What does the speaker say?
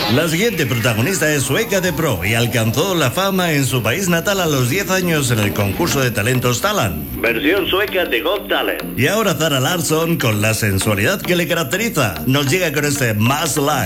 La siguiente protagonista es sueca de pro y alcanzó la fama en su país natal a los 10 años en el concurso de talentos Talent. Versión sueca de Got Talent. Y ahora Zara Larsson, con la sensualidad que le caracteriza, nos llega con este Más Life.